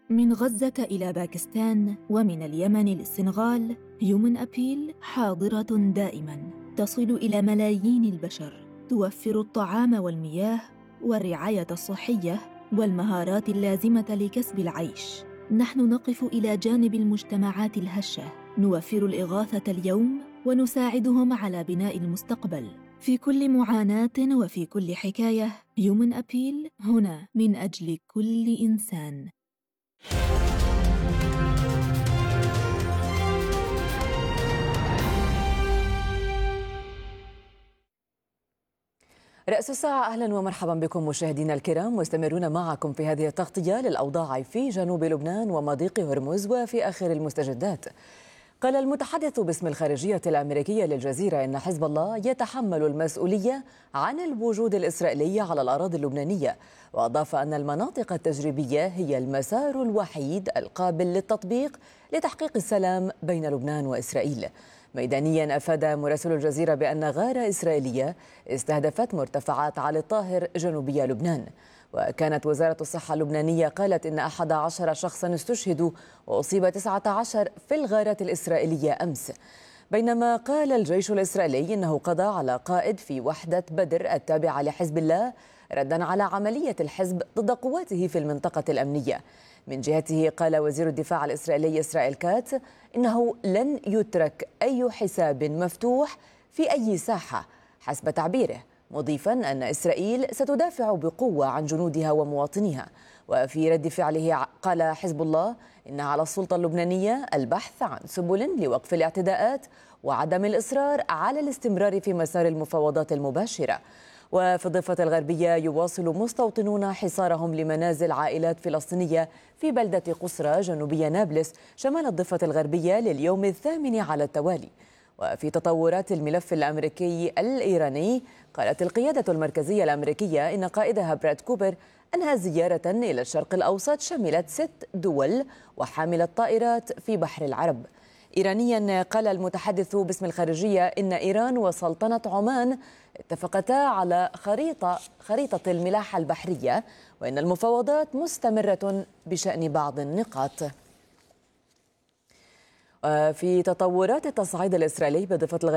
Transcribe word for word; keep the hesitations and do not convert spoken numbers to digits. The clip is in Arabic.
من غزة إلى باكستان ومن اليمن للسنغال، هيومن أبيل حاضرة دائماً، تصل إلى ملايين البشر، توفر الطعام والمياه والرعاية الصحية والمهارات اللازمة لكسب العيش. نحن نقف إلى جانب المجتمعات الهشة، نوفر الإغاثة اليوم ونساعدهم على بناء المستقبل. في كل معاناة وفي كل حكاية، هيومن أبيل هنا من أجل كل إنسان. رأس الساعة، أهلا ومرحبا بكم مشاهدينا الكرام، مستمرون معكم في هذه التغطية للأوضاع في جنوب لبنان ومضيق هرمز وفي آخر المستجدات. قال المتحدث باسم الخارجية الأمريكية للجزيرة إن حزب الله يتحمل المسؤولية عن الوجود الإسرائيلي على الأراضي اللبنانية، وأضاف أن المناطق التجريبية هي المسار الوحيد القابل للتطبيق لتحقيق السلام بين لبنان وإسرائيل. ميدانيا أفاد مراسل الجزيرة بأن غارة إسرائيلية استهدفت مرتفعات علي الطاهر جنوبي لبنان. وكانت وزارة الصحة اللبنانية قالت إن أحد عشر شخصاً استشهدوا وأصيب تسعة عشر في الغارات الإسرائيلية أمس. بينما قال الجيش الإسرائيلي إنه قضى على قائد في وحدة بدر التابعة لحزب الله رداً على عملية الحزب ضد قواته في المنطقة الأمنية. من جهته قال وزير الدفاع الإسرائيلي إسرائيل كاتس إنه لن يترك أي حساب مفتوح في أي ساحة حسب تعبيره، مضيفاً أن إسرائيل ستدافع بقوة عن جنودها ومواطنيها. وفي رد فعله قال حزب الله إن على السلطة اللبنانية البحث عن سبل لوقف الاعتداءات وعدم الإصرار على الاستمرار في مسار المفاوضات المباشرة. وفي الضفة الغربية يواصل مستوطنون حصارهم لمنازل عائلات فلسطينية في بلدة قصرى جنوبية نابلس شمال الضفة الغربية لليوم الثامن على التوالي. وفي تطورات الملف الأمريكي الإيراني، قالت القيادة المركزية الأمريكية إن قائدها براد كوبر أنهى زيارة إلى الشرق الأوسط شملت ست دول وحاملة طائرات في بحر العرب. إيرانيا قال المتحدث باسم الخارجية إن إيران وسلطنة عمان اتفقتا على خريطة خريطة الملاحة البحرية، وإن المفاوضات مستمرة بشأن بعض النقاط. في تطورات التصعيد الإسرائيلي بضفة